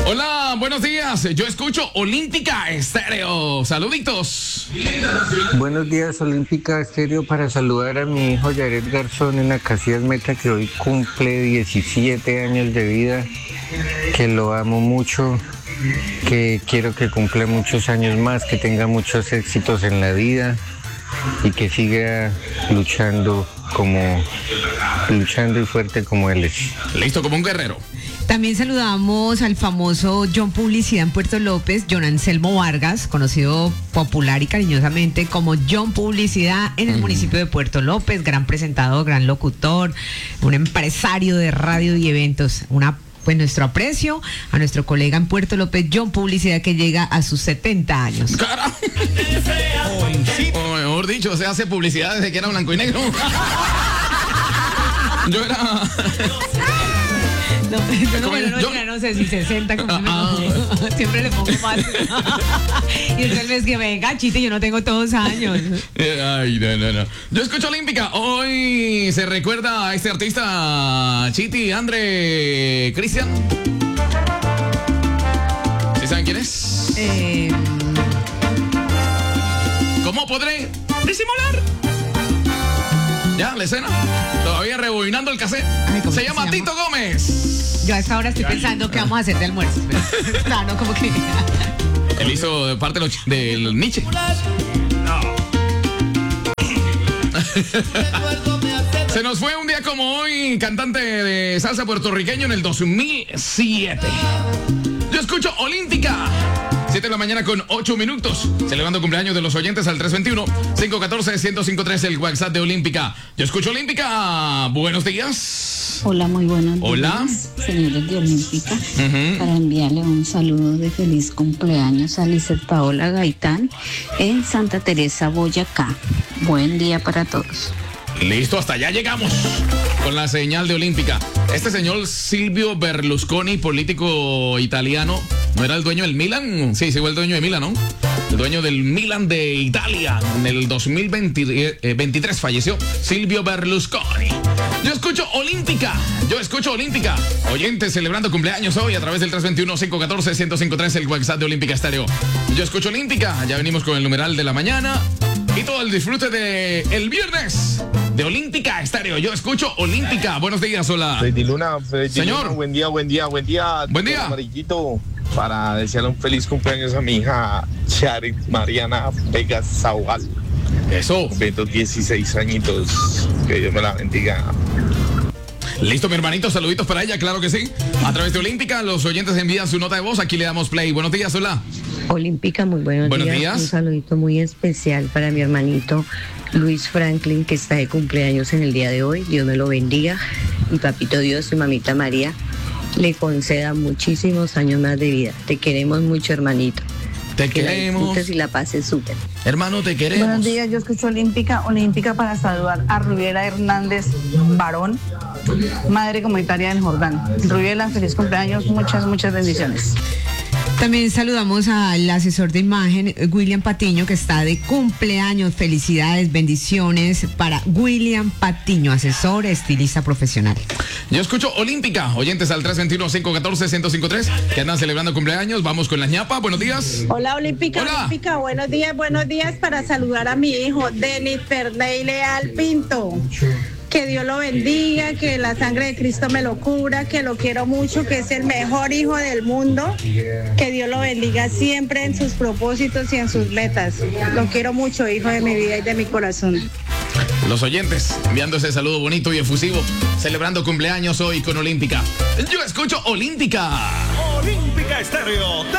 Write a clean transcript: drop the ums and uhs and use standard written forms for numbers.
Hola, buenos días. Yo escucho Olímpica Estéreo. Saluditos. Buenos días, Olímpica Estéreo, para saludar a mi hijo Yaret Garzón en Acacias Meta, que hoy cumple 17 años de vida, que lo amo mucho, que quiero que cumpla muchos años más, que tenga muchos éxitos en la vida y que siga luchando y fuerte como él es. Listo, como un guerrero. También saludamos al famoso John Publicidad en Puerto López, John Anselmo Vargas, conocido popular y cariñosamente como John Publicidad en el municipio de Puerto López, gran presentador, gran locutor, un empresario de radio y eventos. Pues nuestro aprecio a nuestro colega en Puerto López, John Publicidad, que llega a sus 70 años. ¡Carajo! O mejor dicho, se hace publicidad desde que era blanco y negro. Yo era... No sé si 60 como siempre le pongo más. Y usted me dice que venga, chiste, yo no tengo todos años. Ay, no. Yo escucho Olímpica. Hoy se recuerda a este artista, Chiti, Andre, Cristian. ¿Sí saben quién es? ¿Cómo podré disimular? ¿Ya? ¿La escena? Todavía rebobinando el cassette. Se llama Tito Gómez. Yo a esta hora estoy pensando qué vamos a hacer de almuerzo. Claro, como que... Él hizo parte del Nietzsche. Se nos fue un día como hoy, cantante de salsa puertorriqueño en el 2007. Yo escucho Olímpica. 7 de la mañana con 8 minutos. Celebrando cumpleaños de los oyentes al 321-514-1053, el WhatsApp de Olímpica. Yo escucho Olímpica. Buenos días. Hola, muy buenos Hola. días, señores de Olímpica. Para enviarle un saludo de feliz cumpleaños a Lizeth Paola Gaitán en Santa Teresa, Boyacá. Buen día para todos. Listo, hasta allá llegamos con la señal de Olímpica. Este señor Silvio Berlusconi, político italiano, ¿no era el dueño del Milan? Sí, fue el dueño de Milan, ¿no? El dueño del Milan de Italia. En el 2023 falleció Silvio Berlusconi. Yo escucho Olímpica. Oyentes celebrando cumpleaños hoy a través del 321-514-1053, el WhatsApp de Olímpica Estéreo. Yo escucho Olímpica. Ya venimos con el numeral de la mañana y todo el disfrute de el viernes de Olímpica Estéreo. Yo escucho Olímpica. Buenos días, hola. Freddy Luna, Señor. Buen día. Buen día. Amarillito, para desearle un feliz cumpleaños a mi hija Charit Mariana Vega Saugal. Eso. Cumpliendo 16 añitos. Que Dios me la bendiga. Listo, mi hermanito, saluditos para ella, claro que sí. A través de Olímpica, los oyentes envían su nota de voz. Aquí le damos play. Buenos días, hola. Olímpica, muy buenos días. Un saludito muy especial para mi hermanito Luis Franklin, que está de cumpleaños en el día de hoy. Dios me lo bendiga. Y papito Dios y mamita María le conceda muchísimos años más de vida. Te queremos mucho, hermanito. Te queremos. Y la pases súper. Hermano, te queremos. Buenos días, yo escucho Olímpica para saludar a Rubiela Hernández Barón, madre comunitaria en Jordán. Rubiela, feliz cumpleaños, muchas bendiciones. También saludamos al asesor de imagen, William Patiño, que está de cumpleaños. Felicidades, bendiciones para William Patiño, asesor, estilista profesional. Yo escucho Olímpica. Oyentes al 321-514-1053 que andan celebrando cumpleaños. Vamos con la ñapa. Buenos días. Hola, Olímpica. Hola. Olímpica. Buenos días para saludar a mi hijo, Denis Ferney Leal Pinto. Que Dios lo bendiga, que la sangre de Cristo me lo cubra, que lo quiero mucho, que es el mejor hijo del mundo. Que Dios lo bendiga siempre en sus propósitos y en sus metas. Lo quiero mucho, hijo de mi vida y de mi corazón. Los oyentes enviando ese saludo bonito y efusivo, celebrando cumpleaños hoy con Olímpica. Yo escucho Olímpica. Olímpica Estéreo.